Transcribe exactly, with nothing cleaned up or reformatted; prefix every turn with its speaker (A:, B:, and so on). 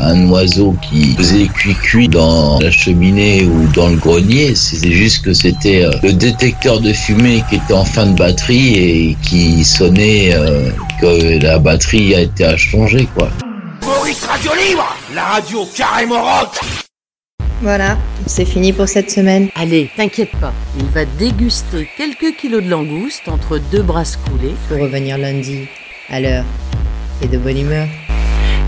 A: un oiseau qui faisait cuit-cuit dans la cheminée ou dans le grenier. C'était juste que c'était le détecteur de fumée qui était en fin de batterie et qui sonnait euh, que la batterie a été à changer, quoi.
B: Maurice Radio Libre, la radio carrément rock.
C: Voilà, c'est fini pour cette semaine.
D: Allez, t'inquiète pas, il va déguster quelques kilos de langoustes entre deux brasses coulées
C: Pour revenir lundi, à l'heure et de bonne humeur.